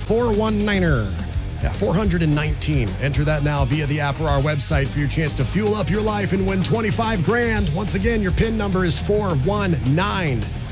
419er. Yeah, 419. Enter that now via the app or our website for your chance to fuel up your life and win 25 grand. Once again, your PIN number is 419.